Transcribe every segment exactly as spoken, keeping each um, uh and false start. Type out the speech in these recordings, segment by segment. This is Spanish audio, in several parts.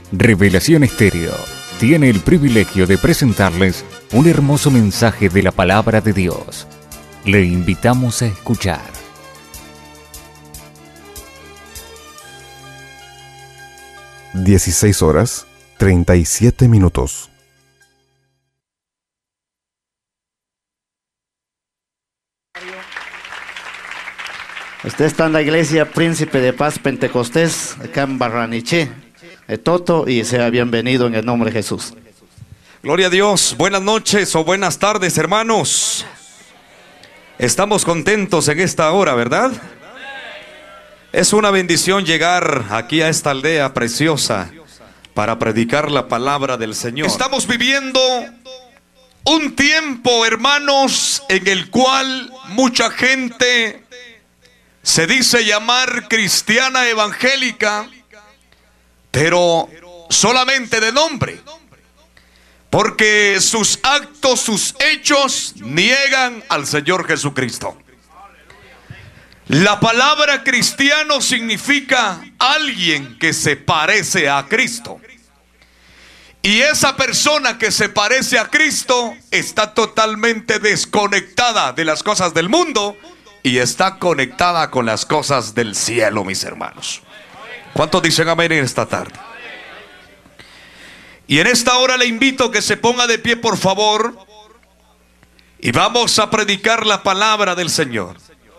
Revelación Estéreo tiene el privilegio de presentarles un hermoso mensaje de la palabra de Dios. Le invitamos a escuchar. dieciséis horas, treinta y siete minutos. Usted está en la iglesia Príncipe de Paz Pentecostés, acá en Barraniche, Toto, y sea bienvenido en el nombre de Jesús. Gloria a Dios. Buenas noches o buenas tardes, hermanos. Estamos contentos en esta hora, ¿verdad? Es una bendición llegar aquí a esta aldea preciosa para predicar la palabra del Señor. Estamos viviendo un tiempo, hermanos, en el cual mucha gente se dice llamar cristiana evangélica, pero solamente de nombre, porque sus actos, sus hechos niegan al Señor Jesucristo. La palabra cristiano significa alguien que se parece a Cristo. Y esa persona que se parece a Cristo está totalmente desconectada de las cosas del mundo y está conectada con las cosas del cielo, mis hermanos. ¿Cuántos dicen amén en esta tarde? Y en esta hora le invito a que se ponga de pie, por favor, y vamos a predicar la palabra del Señor.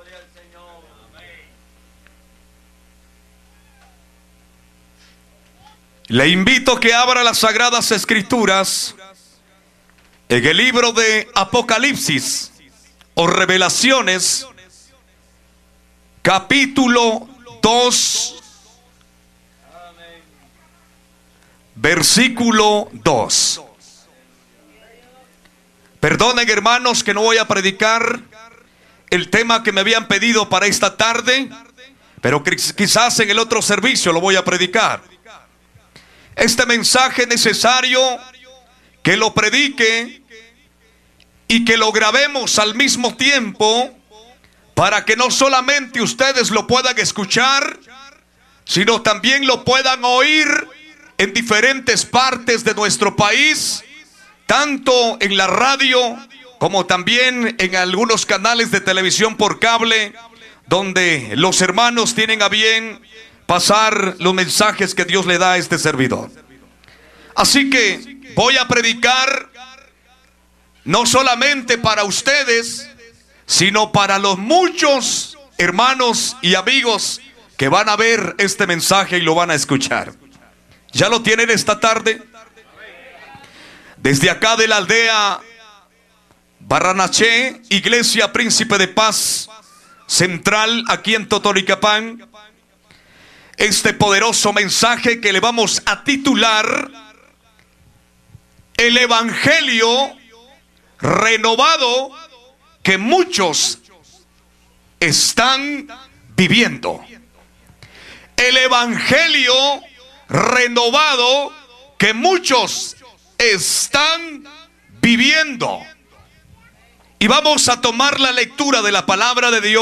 Le invito a que abra las Sagradas Escrituras en el libro de Apocalipsis o Revelaciones, capítulo dos, versículo dos. Perdonen, hermanos, que no voy a predicar el tema que me habían pedido para esta tarde, pero quizás en el otro servicio lo voy a predicar. Este mensaje es necesario que lo predique y que lo grabemos al mismo tiempo, para que no solamente ustedes lo puedan escuchar, sino también lo puedan oír en diferentes partes de nuestro país, tanto en la radio como también en algunos canales de televisión por cable, donde los hermanos tienen a bien pasar los mensajes que Dios le da a este servidor. Así que voy a predicar no solamente para ustedes, sino para los muchos hermanos y amigos que van a ver este mensaje y lo van a escuchar. ¿Ya lo tienen esta tarde? Desde acá de la aldea Barranache, Iglesia Príncipe de Paz Central, aquí en Totonicapán, este poderoso mensaje que le vamos a titular El Evangelio renovado que muchos están viviendo. El Evangelio renovado que muchos están viviendo. Y vamos a tomar la lectura de la palabra de Dios